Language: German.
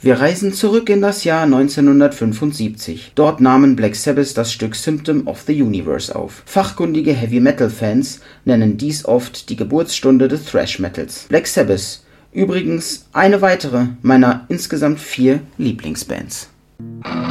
Wir reisen zurück in das Jahr 1975. Dort nahmen Black Sabbath das Stück Symptom of the Universe auf. Fachkundige Heavy-Metal-Fans nennen dies oft die Geburtsstunde des Thrash-Metals. Black Sabbath, übrigens eine weitere meiner insgesamt 4 Lieblingsbands.